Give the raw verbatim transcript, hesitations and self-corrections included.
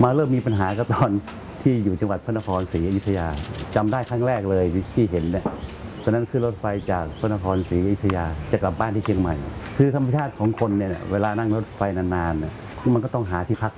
มาเริ่มมีปัญหาก็ตอนที่อยู่จังหวัดพระนครศรีอยุธยาจำได้ครั้งแรกเลยที่เห็นเนี่ยตอนนั้นขึ้นรถไฟจากพระนครศรีอยุธยาจะกลับบ้านที่เชียงใหม่คือธรรมชาติของคนเนี่ยเวลานั่งรถไฟนานๆเนี่ยมันก็ต้องหาที่พัก